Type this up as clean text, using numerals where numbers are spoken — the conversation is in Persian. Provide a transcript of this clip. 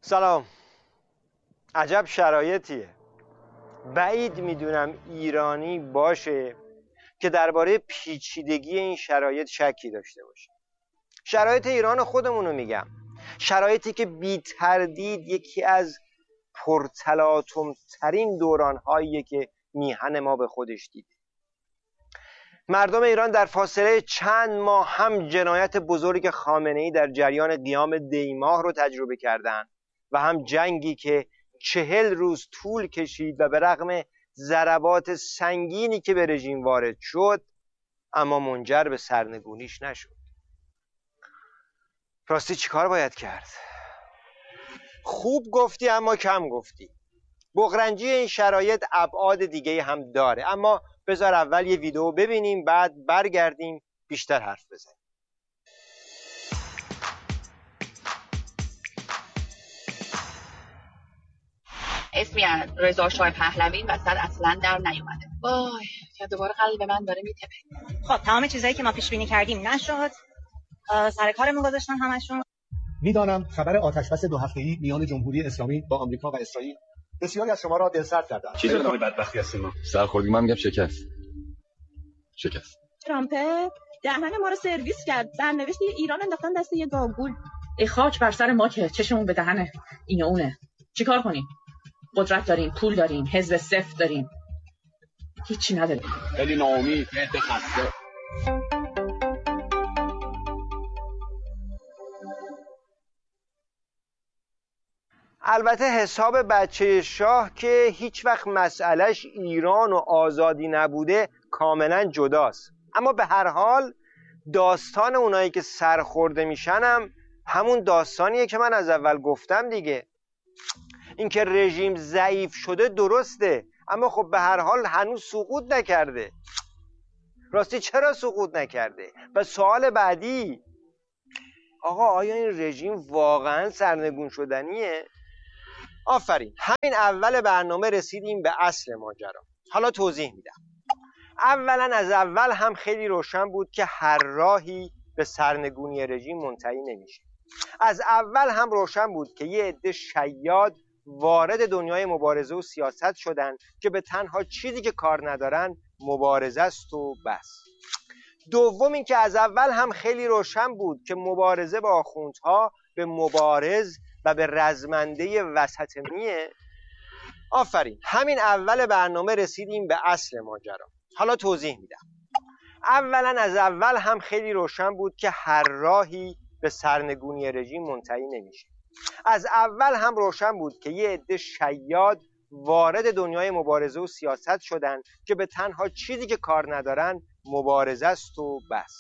سلام. عجب شرایطیه. بعید میدونم ایرانی باشه که درباره پیچیدگی این شرایط شکی داشته باشه. شرایط ایران خودمونو میگم، شرایطی که بی تردید یکی از پرتلاطم ترین دورانهاییه که میهن ما به خودش دیده. مردم ایران در فاصله چند ماه هم جنایت بزرگ خامنه‌ای در جریان قیام دیماه رو تجربه کردند و هم جنگی که 40 روز طول کشید و به رغم ضربات سنگینی که به رژیم وارد شد اما منجر به سرنگونیش نشد. راستی چیکار باید کرد؟ خوب گفتی اما کم گفتی. بغرنجی این شرایط ابعاد دیگه هم داره، اما بذار اول یه ویدیو ببینیم بعد برگردیم بیشتر حرف بزنیم. اسمی رضا شاه پهلوی وسط اصلا در نیومده. وای یا دوباره قلب من داره میتپه. خب تمام چیزایی که ما پیش بینی کردیم نشد. سر کارمون گذاشتن همشون. میدانم خبر آتشبس 2 هفته‌ای میان جمهوری اسلامی با آمریکا و اسرائیل بسیاری از شما را دلسرد کرده است. چیزی نام بدبختی هستیم ما. سرخوردی من میگم شکست. ترامپ دهن ما رو سرویس کرد. سرنوشت ایران انداختن دست یه گاگول. ای خاک بر سر ما که چشمون به دهن این و اونه. چیکار کنیم؟ قدرت داریم، پول داریم، حزب سفت داریم. هیچی نداریم. خیلی ناامید، خسته. البته حساب بچه شاه که هیچ وقت مسئلهش ایران و آزادی نبوده کاملا جداست، اما به هر حال داستان اونایی که سرخورده میشن هم همون داستانیه که من از اول گفتم دیگه. اینکه رژیم ضعیف شده درسته، اما خب به هر حال هنوز سقوط نکرده. راستی چرا سقوط نکرده؟ و سوال بعدی، آقا آیا این رژیم واقعا سرنگون شدنیه؟ آفرین، همین اول برنامه رسیدیم به اصل ماجرا. حالا توضیح میدم. اولا از اول هم خیلی روشن بود که هر راهی به سرنگونی رژیم منتهی نمیشه. از اول هم روشن بود که یه عده شیاد وارد دنیای مبارزه و سیاست شدن که به تنها چیزی که کار ندارن مبارزه است و بس. دوم این که از اول هم خیلی روشن بود که مبارزه با آخوندها به مبارز و به رزمنده وسطمیه. آفرین، همین اول برنامه رسیدیم به اصل ماجرا. حالا توضیح میدم. اولا از اول هم خیلی روشن بود که هر راهی به سرنگونی رژیم منتهی نمیشه. از اول هم روشن بود که یه عده شیاد وارد دنیای مبارزه و سیاست شدن که به تنها چیزی که کار ندارن مبارزه است و بس.